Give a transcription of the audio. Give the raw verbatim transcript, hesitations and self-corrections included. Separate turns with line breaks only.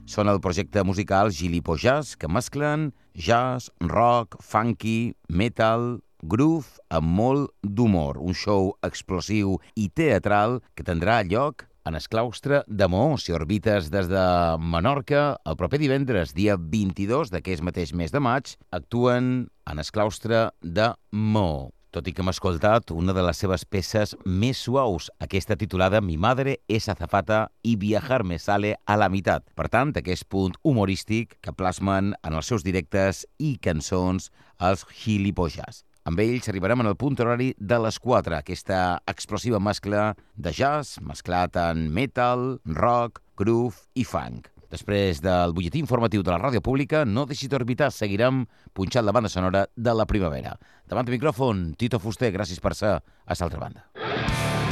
Són el projecte musical Gilipollas, que mesclen jazz, rock, funky, metal, groove amb molt d'humor. Un show explosiu i teatral que tindrà lloc en el claustre de Maó, si orbites des de Menorca. El proper divendres, dia vint-i-dos d'aquest mateix mes de maig, actuen en el claustre de Maó. Tot i que hem escoltat una de les seves peces més suaus, aquesta titulada Mi madre es azafata i viajar me sale a la mitad. Per tant, aquest punt humorístic que plasmen en els seus directes i cançons els Gilipollas. Amb ells arribarem en el punt horari de les quatre, aquesta explosiva mescla de jazz, mesclat en metal, rock, groove i funk. Després del butlletí informatiu de la ràdio pública, no deixis d'orbitar, seguirem punxant la banda sonora de la primavera. Davant del micròfon, Tito Fuster, gràcies per ser a l'altra banda.